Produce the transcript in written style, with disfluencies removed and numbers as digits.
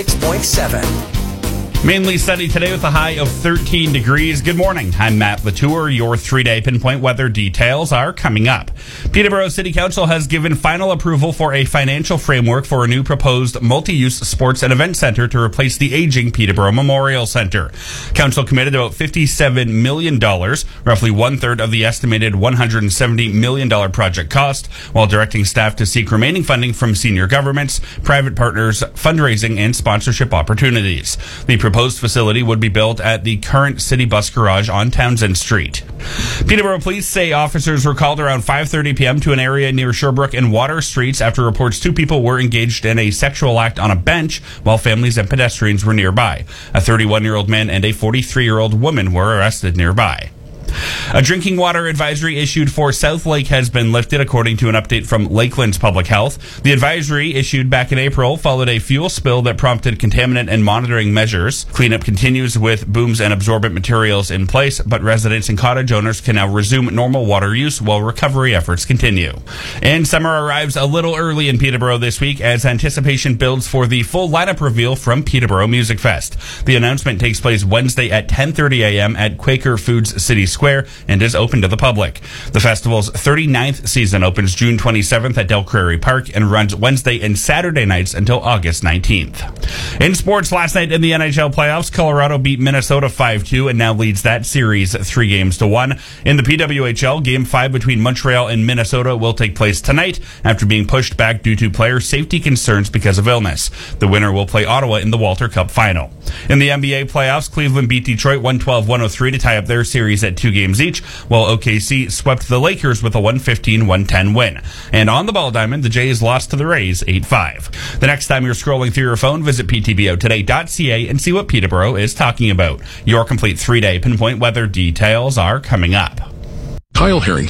6.7. Mainly sunny today with a high of 13 degrees. Good morning. I'm Matt Latour. Your 3-day pinpoint weather details are coming up. Peterborough City Council has given final approval for a financial framework for a new proposed multi-use sports and event center to replace the aging Peterborough Memorial Center. Council committed about $57 million, roughly one-third of the estimated $170 million project cost, while directing staff to seek remaining funding from senior governments, private partners, fundraising, and sponsorship opportunities. The proposed facility would be built at the current city bus garage on Townsend Street. Peterborough police say officers were called around 5:30 p.m. to an area near Sherbrooke and Water Streets after reports two people were engaged in a sexual act on a bench while families and pedestrians were nearby. A 31-year-old man and a 43-year-old woman were arrested nearby. A drinking water advisory issued for South Lake has been lifted, according to an update from Lakeland's Public Health. The advisory, issued back in April, followed a fuel spill that prompted contaminant and monitoring measures. Cleanup continues with booms and absorbent materials in place, but residents and cottage owners can now resume normal water use while recovery efforts continue. And summer arrives a little early in Peterborough this week as anticipation builds for the full lineup reveal from Peterborough Music Fest. The announcement takes place Wednesday at 10:30 a.m. at Quaker Foods City Square and is open to the public. The festival's 39th season opens June 27th at Del Prairie Park and runs Wednesday and Saturday nights until August 19th. In sports, last night in the NHL playoffs, Colorado beat Minnesota 5-2 and now leads that series 3-1. In the PWHL, Game 5 between Montreal and Minnesota will take place tonight after being pushed back due to player safety concerns because of illness. The winner will play Ottawa in the Walter Cup final. In the NBA playoffs, Cleveland beat Detroit 112-103 to tie up their series at 2 games each, while OKC swept the Lakers with a 115-110 win. And on the Ball Diamond, the Jays lost to the Rays 8-5. The next time you're scrolling through your phone, visit ptbotoday.ca and see what Peterborough is talking about. Your complete 3-day pinpoint weather details are coming up. Kyle Herring